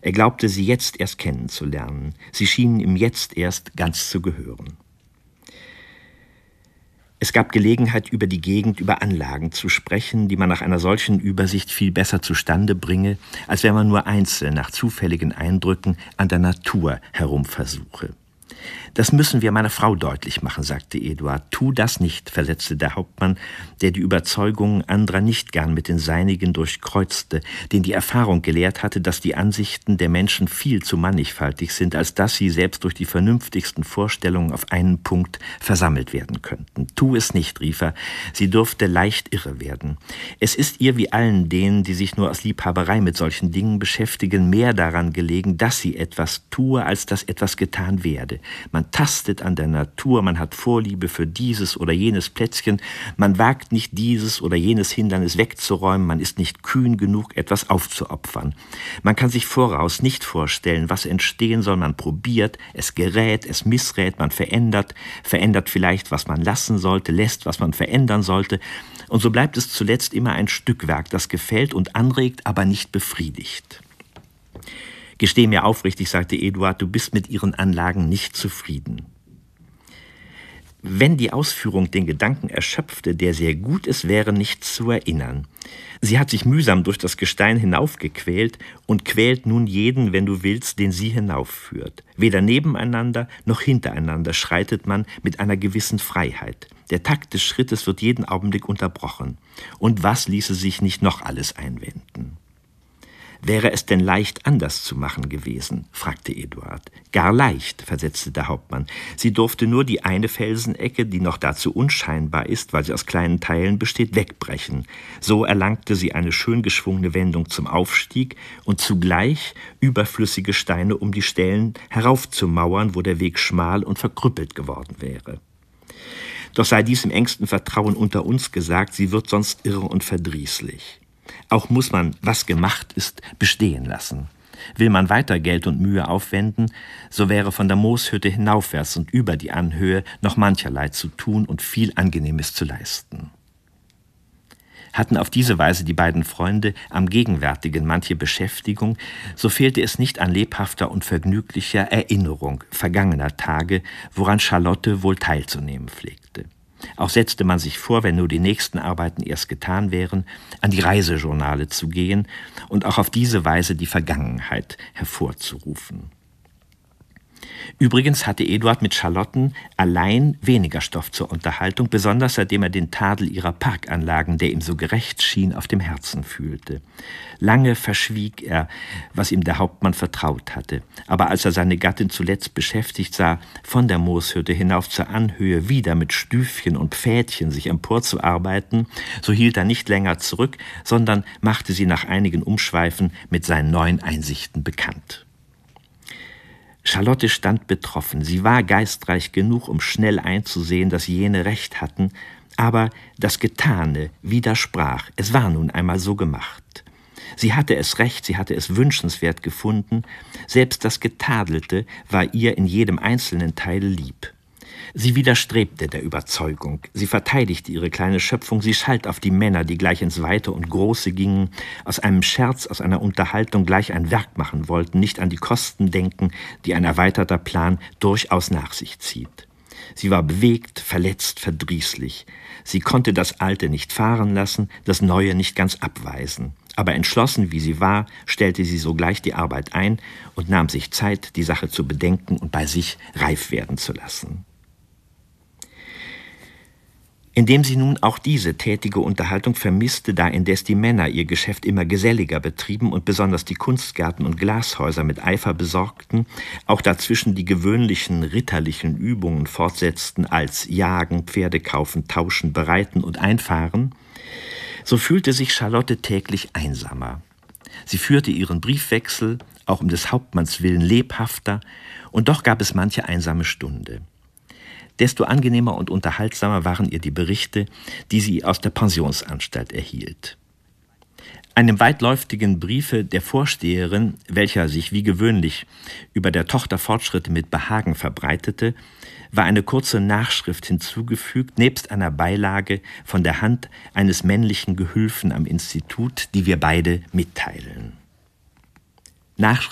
Er glaubte, sie jetzt erst kennenzulernen. Sie schienen ihm jetzt erst ganz zu gehören. Es gab Gelegenheit, über die Gegend, über Anlagen zu sprechen, die man nach einer solchen Übersicht viel besser zustande bringe, als wenn man nur einzeln nach zufälligen Eindrücken an der Natur herumversuche. »Das müssen wir meiner Frau deutlich machen«, sagte Eduard. »Tu das nicht«, versetzte der Hauptmann, der die Überzeugungen anderer nicht gern mit den seinigen durchkreuzte, den die Erfahrung gelehrt hatte, dass die Ansichten der Menschen viel zu mannigfaltig sind, als dass sie selbst durch die vernünftigsten Vorstellungen auf einen Punkt versammelt werden könnten. »Tu es nicht«, rief er, »sie dürfte leicht irre werden. Es ist ihr wie allen denen, die sich nur aus Liebhaberei mit solchen Dingen beschäftigen, mehr daran gelegen, dass sie etwas tue, als dass etwas getan werde. Man tastet an der Natur, man hat Vorliebe für dieses oder jenes Plätzchen, man wagt nicht dieses oder jenes Hindernis wegzuräumen, man ist nicht kühn genug, etwas aufzuopfern. Man kann sich voraus nicht vorstellen, was entstehen soll, man probiert, es gerät, es missrät, man verändert vielleicht, was man lassen sollte, lässt, was man verändern sollte, und so bleibt es zuletzt immer ein Stückwerk, das gefällt und anregt, aber nicht befriedigt. »Gesteh mir aufrichtig«, sagte Eduard, »du bist mit ihren Anlagen nicht zufrieden.« Wenn die Ausführung den Gedanken erschöpfte, der sehr gut es wäre, nicht zu erinnern. Sie hat sich mühsam durch das Gestein hinaufgequält und quält nun jeden, wenn du willst, den sie hinaufführt. Weder nebeneinander noch hintereinander schreitet man mit einer gewissen Freiheit. Der Takt des Schrittes wird jeden Augenblick unterbrochen. Und was ließe sich nicht noch alles einwenden? »Wäre es denn leicht, anders zu machen gewesen?« fragte Eduard. »Gar leicht«, versetzte der Hauptmann. »Sie durfte nur die eine Felsenecke, die noch dazu unscheinbar ist, weil sie aus kleinen Teilen besteht, wegbrechen. So erlangte sie eine schön geschwungene Wendung zum Aufstieg und zugleich überflüssige Steine, um die Stellen heraufzumauern, wo der Weg schmal und verkrüppelt geworden wäre. Doch sei dies im engsten Vertrauen unter uns gesagt, sie wird sonst irre und verdrießlich. Auch muss man, was gemacht ist, bestehen lassen. Will man weiter Geld und Mühe aufwenden, so wäre von der Mooshütte hinaufwärts und über die Anhöhe noch mancherlei zu tun und viel Angenehmes zu leisten.« Hatten auf diese Weise die beiden Freunde am Gegenwärtigen manche Beschäftigung, so fehlte es nicht an lebhafter und vergnüglicher Erinnerung vergangener Tage, woran Charlotte wohl teilzunehmen pflegte. Auch setzte man sich vor, wenn nur die nächsten Arbeiten erst getan wären, an die Reisejournale zu gehen und auch auf diese Weise die Vergangenheit hervorzurufen. Übrigens hatte Eduard mit Charlotten allein weniger Stoff zur Unterhaltung, besonders seitdem er den Tadel ihrer Parkanlagen, der ihm so gerecht schien, auf dem Herzen fühlte. Lange verschwieg er, was ihm der Hauptmann vertraut hatte. Aber als er seine Gattin zuletzt beschäftigt sah, von der Mooshütte hinauf zur Anhöhe wieder mit Stüfchen und Pfädchen sich emporzuarbeiten, so hielt er nicht länger zurück, sondern machte sie nach einigen Umschweifen mit seinen neuen Einsichten bekannt. Charlotte stand betroffen. Sie war geistreich genug, um schnell einzusehen, dass jene recht hatten, aber das Getane widersprach. Es war nun einmal so gemacht. Sie hatte es recht, sie hatte es wünschenswert gefunden, selbst das Getadelte war ihr in jedem einzelnen Teil lieb. Sie widerstrebte der Überzeugung, sie verteidigte ihre kleine Schöpfung, sie schalt auf die Männer, die gleich ins Weite und Große gingen, aus einem Scherz, aus einer Unterhaltung gleich ein Werk machen wollten, nicht an die Kosten denken, die ein erweiterter Plan durchaus nach sich zieht. Sie war bewegt, verletzt, verdrießlich. Sie konnte das Alte nicht fahren lassen, das Neue nicht ganz abweisen. Aber entschlossen, wie sie war, stellte sie sogleich die Arbeit ein und nahm sich Zeit, die Sache zu bedenken und bei sich reif werden zu lassen. Indem sie nun auch diese tätige Unterhaltung vermisste, da indes die Männer ihr Geschäft immer geselliger betrieben und besonders die Kunstgärten und Glashäuser mit Eifer besorgten, auch dazwischen die gewöhnlichen ritterlichen Übungen fortsetzten als Jagen, Pferde kaufen, tauschen, bereiten und einfahren, so fühlte sich Charlotte täglich einsamer. Sie führte ihren Briefwechsel, auch um des Hauptmanns willen, lebhafter, und doch gab es manche einsame Stunde. Desto angenehmer und unterhaltsamer waren ihr die Berichte, die sie aus der Pensionsanstalt erhielt. Einem weitläufigen Briefe der Vorsteherin, welcher sich wie gewöhnlich über der Tochter Fortschritte mit Behagen verbreitete, war eine kurze Nachschrift hinzugefügt, nebst einer Beilage von der Hand eines männlichen Gehülfen am Institut, die wir beide mitteilen. Nachschrift